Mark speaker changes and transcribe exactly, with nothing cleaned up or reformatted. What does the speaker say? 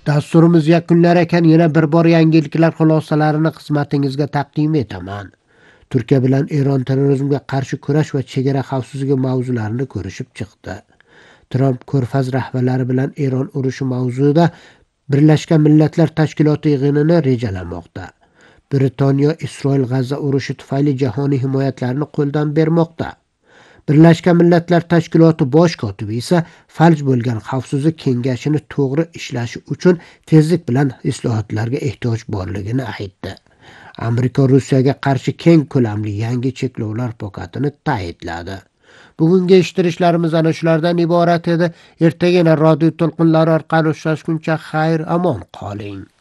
Speaker 1: Dasturimiz yakunlar ekan yana bir bor yangiliklar xulosalarini xizmatingizga taqdim etaman. Turkiya bilan Eron terrorizmga qarshi kurash va chegara xavfsizligi mavzularini ko'rishib chiqdi. Tramp Ko'rfaz rahbarlari bilan Eron urushi mavzuida Birlashgan Millatlar Tashkiloti yig'inini rejalamoqda. Britaniya Isroil G'azza urushi tufayli jahoniy himoyatlarini qo'ldan bermoqda. Birlashgan Millatlar Tashkiloti bosh kotibi esa falj bo'lgan xavfsizlik kengashini to'g'ri ishlashi uchun tezlik bilan islohotlarga ehtiyoj borligini aytdi. Amerika Rossiyaga qarshi keng ko'lamli yangi cheklovlar paketini ta'kidladi. Bugungi eshittirishlarimiz ana shulardan iborat edi. Ertaga radio to'lqinlari orqali uchrashguncha xayr amon qoling.